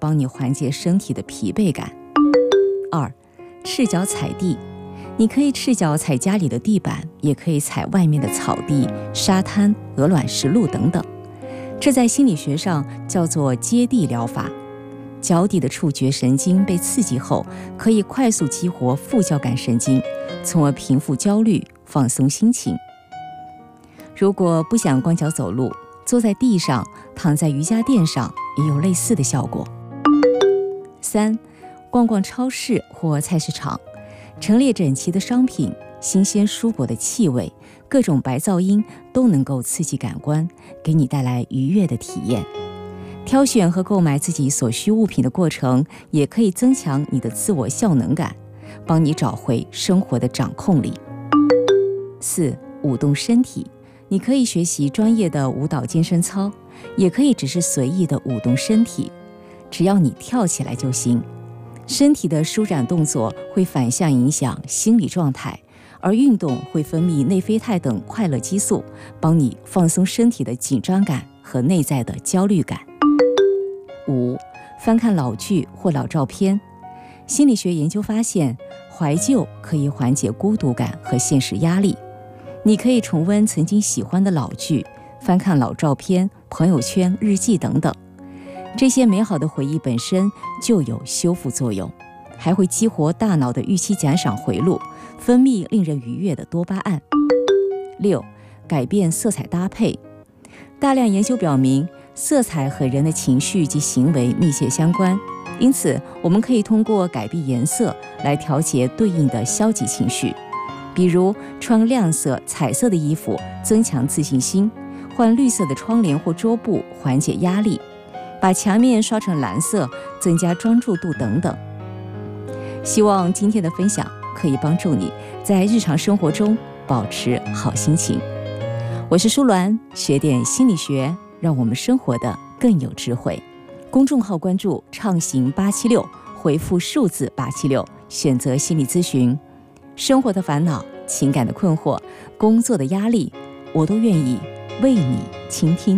帮你缓解身体的疲惫感。2、赤脚踩地，你可以赤脚踩家里的地板，也可以踩外面的草地、沙滩、鹅卵石路等等。这在心理学上叫做接地疗法。脚底的触觉神经被刺激后，可以快速激活副交感神经，从而平复焦虑、放松心情。如果不想光脚走路，坐在地上、躺在瑜伽垫上也有类似的效果。3、逛逛超市或菜市场，陈列整齐的商品、新鲜蔬果的气味、各种白噪音都能够刺激感官，给你带来愉悦的体验。挑选和购买自己所需物品的过程，也可以增强你的自我效能感，帮你找回生活的掌控力。4、舞动身体，你可以学习专业的舞蹈健身操，也可以只是随意的舞动身体，只要你跳起来就行。身体的舒展动作会反向影响心理状态，而运动会分泌内啡肽等快乐激素，帮你放松身体的紧张感和内在的焦虑感。5、翻看老剧或老照片。心理学研究发现，怀旧可以缓解孤独感和现实压力。你可以重温曾经喜欢的老剧，翻看老照片、朋友圈、日记等等。这些美好的回忆本身就有修复作用，还会激活大脑的预期奖赏回路，分泌令人愉悦的多巴胺。6、改变色彩搭配。大量研究表明，色彩和人的情绪及行为密切相关，因此我们可以通过改变颜色来调节对应的消极情绪。比如穿亮色、彩色的衣服增强自信心，换绿色的窗帘或桌布缓解压力，把墙面刷成蓝色增加专注度等等。希望今天的分享可以帮助你在日常生活中保持好心情。我是舒鸾，学点心理学，让我们生活的更有智慧。公众号关注畅行876，回复数字876，选择心理咨询。生活的烦恼、情感的困惑、工作的压力，我都愿意为你倾听。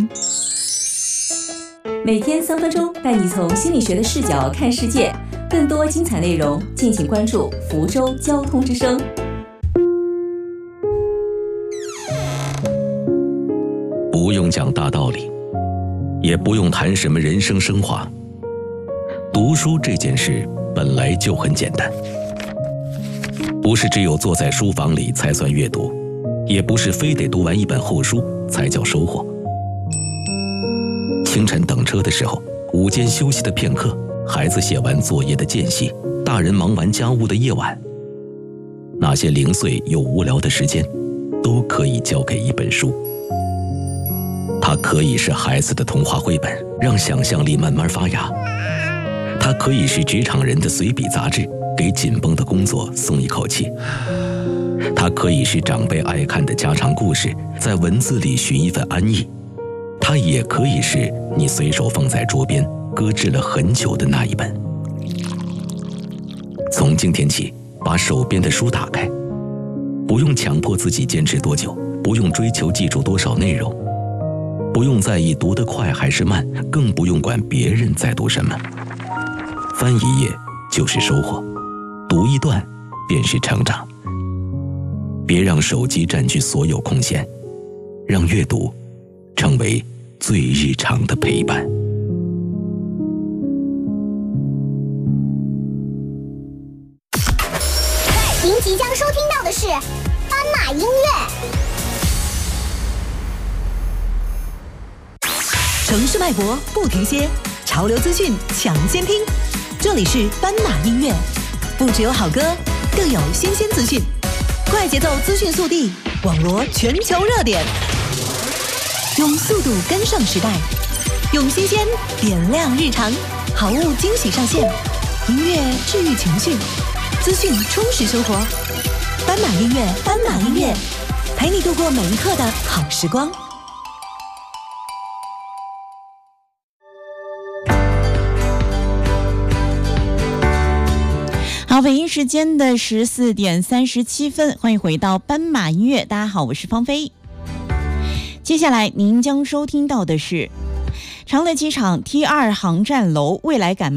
每天3分钟，带你从心理学的视角看世界。更多精彩内容，敬请关注福州交通之声。 不用讲大道理，也不用谈什么人生升华。读书这件事本来就很简单，不是只有坐在书房里才算阅读，也不是非得读完一本厚书才叫收获。清晨等车的时候，午间休息的片刻，孩子写完作业的间隙，大人忙完家务的夜晚，那些零碎又无聊的时间，都可以交给一本书。它可以是孩子的童话绘本，让想象力慢慢发芽；它可以是职场人的随笔杂志，给紧绷的工作松一口气；它可以是长辈爱看的家常故事，在文字里寻一份安逸；它也可以是你随手放在桌边搁置了很久的那一本。从今天起，把手边的书打开，不用强迫自己坚持多久，不用追求记住多少内容，不用在意读得快还是慢，更不用管别人在读什么。翻一页就是收获，读一段便是成长。别让手机占据所有空闲，让阅读成为最日常的陪伴。 您即将收听到的是斑马音乐。 城市脉搏不停歇，潮流资讯抢先听。这里是斑马音乐，不只有好歌，更有新鲜资讯，快节奏资讯速递，网罗全球热点，用速度跟上时代，用新鲜点亮日常，好物惊喜上线，音乐治愈情绪，资讯充实生活。斑马音乐，斑马音乐，陪你度过每一刻的好时光。 好，北京时间的14点37分，欢迎回到斑马音乐。大家好，我是芳菲。接下来您将收听到的是长乐机场 T2 航站楼未来感